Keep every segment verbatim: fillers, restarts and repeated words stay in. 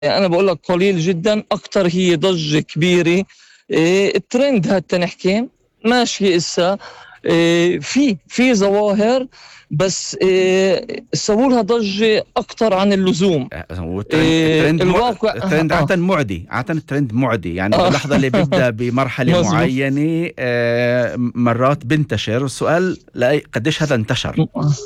أنا بقول لك قليل جدا، أكتر هي ضجة كبيرة. إيه الترند هاد نحكي ماشي إسا. إيه في في ظواهر، بس إيه سووا لها ضجة أكتر عن اللزوم. والترند إيه الترند مع... الواقع آه, الترند آه, عادة معدي، عادة الترند معدي، يعني آه باللحظة اللي بيبدأ بمرحلة مظبوط. معينة آه مرات بنتشر. السؤال لا قديش هذا انتشر؟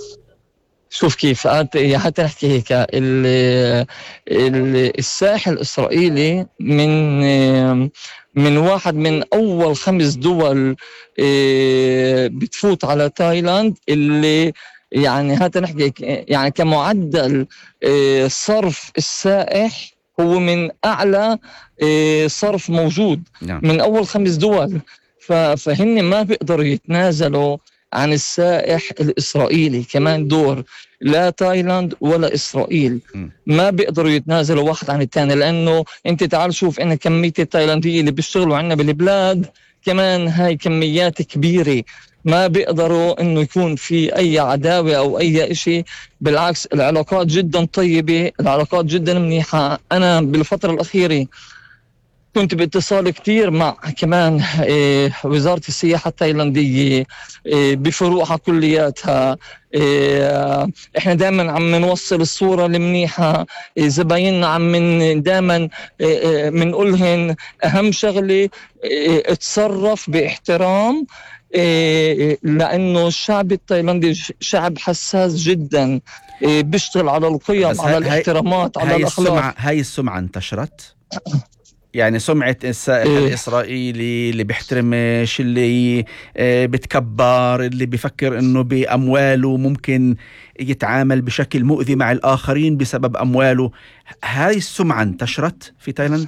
شوف كيف هات- حتى نحكي هيك ال- ال- الساحل الإسرائيلي من من واحد من أول خمس دول إيه، بتفوت على تايلاند، اللي يعني هات نحكي يعني كمعدل إيه، صرف السائح هو من أعلى إيه، صرف موجود نعم. من أول خمس دول. ف- فهن ما بيقدروا يتنازلوا عن السائح الإسرائيلي كمان دور، لا تايلاند ولا إسرائيل م. ما بيقدروا يتنازلوا واحد عن الثاني، لأنه أنت تعال شوف إن كمية التايلانديين اللي بيشتغلوا عنا بالبلاد كمان هاي كميات كبيرة، ما بيقدروا إنه يكون في أي عداوة أو أي إشي. بالعكس العلاقات جدا طيبة، العلاقات جدا منيحة. أنا بالفترة الأخيرة كنت باتصال كتير مع كمان إيه وزارة السياحة التايلاندية إيه بفروعها كلياتها. إيه احنا دائما عم نوصل الصورة المنيحة. إيه زبايننا عم من دائما إيه منقولهن اهم شغلة إيه اتصرف باحترام. إيه لانه الشعب التايلاندي شعب حساس جدا، إيه بيشتغل على القيم، بس هاي على هاي الاحترامات، على هاي الاخلاق. السمعة هاي السمعة انتشرت، يعني سمعة السائح إيه الإسرائيلي اللي بيحترمش، اللي آه، بتكبر، اللي بيفكر إنه بأمواله ممكن يتعامل بشكل مؤذي مع الآخرين بسبب أمواله، هاي السمعة انتشرت في تايلاند؟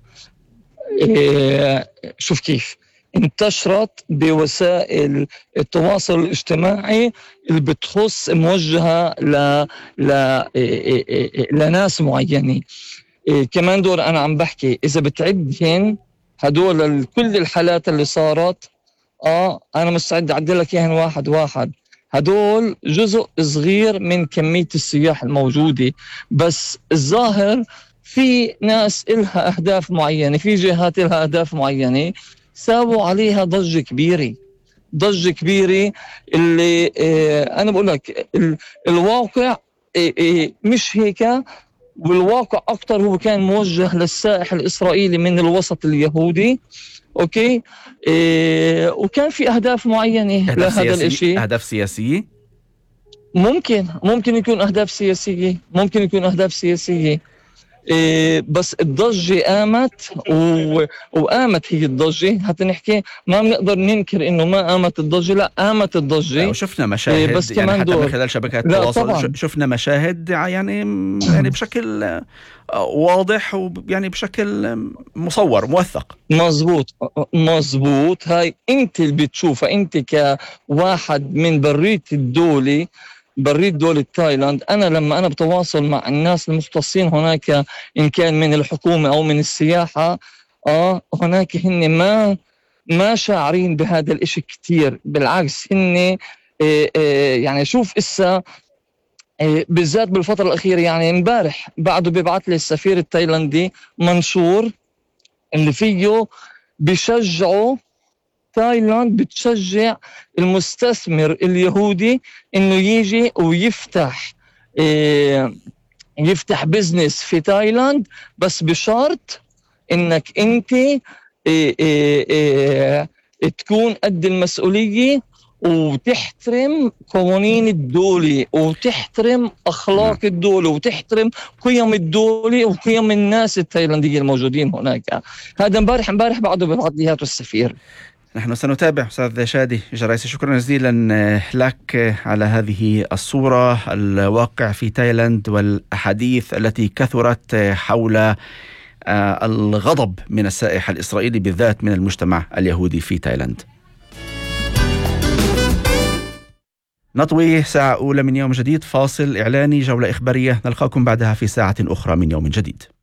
إيه شوف كيف انتشرت بوسائل التواصل الاجتماعي اللي بتخص موجهة ل... ل... إيه إيه لناس معينين. إيه كمان دور أنا عم بحكي إذا بتعدهن هدول كل الحالات اللي صارت، آه أنا مستعد أعدلك إياهن واحد واحد. هدول جزء صغير من كمية السياح الموجودة، بس الظاهر في ناس إلها أهداف معينة، في جهات إلها أهداف معينة ساووا عليها ضجة كبيرة، ضجة كبيرة. اللي اه أنا بقول لك الواقع اه اه مش هيك. والواقع أكتر هو كان موجه للسائح الإسرائيلي من الوسط اليهودي. أوكي إيه وكان في أهداف معينة أهداف لهذا سياسية، الإشي. أهداف سياسية. ممكن ممكن يكون أهداف سياسية، ممكن يكون أهداف سياسية. إيه بس الضجة قامت و... وقامت هي الضجة. حتى نحكي ما بنقدر ننكر إنه ما قامت الضجة، لا قامت لا، الضجة. وشفنا إيه مشاهد بس يعني كمان حتى من دور. خلال شبكات لا التواصل، ش- طبعا. شفنا مشاهد يعني يعني بشكل آه، واضح، ويعني بشكل مصور موثق. مزبوط مزبوط. هاي انت اللي بتشوفها انت كواحد من برية الدولة، برية دولة تايلاند. انا لما انا بتواصل مع الناس المختصين هناك ان كان من الحكومة او من السياحة، اه هناك هن ما ما شاعرين بهذا الاشي كتير. بالعكس هن اه اه يعني شوف اسا اه بالذات بالفترة الأخيرة، يعني امبارح بعده بيبعت لي السفير التايلاندي منشور اللي فيه بيشجعوا تايلاند، بتشجع المستثمر اليهودي انه يجي ويفتح إيه يفتح بزنس في تايلاند، بس بشرط انك انت إيه إيه إيه تكون قد المسؤولية وتحترم قوانين الدولة وتحترم أخلاق نعم. الدولة وتحترم قيم الدولة وقيم الناس التايلاندية الموجودين هناك. هذا امبارح امبارح بعده ببعث لي هاتوا السفير. نحن سنتابع أستاذ شادي جرايسي، شكرا جزيلا لك على هذه الصورة الواقع في تايلاند والأحاديث التي كثرت حول الغضب من السائح الإسرائيلي بالذات من المجتمع اليهودي في تايلاند. نطوي ساعة أولى من يوم جديد، فاصل إعلاني، جولة إخبارية، نلقاكم بعدها في ساعة أخرى من يوم جديد.